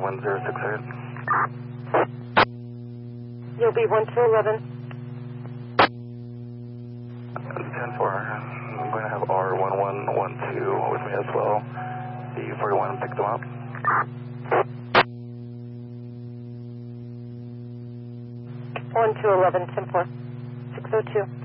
1068. You'll be 1211. 10-4. I'm going to have R1112 with me as well. D41, pick them up. 1211, 10-4. 602.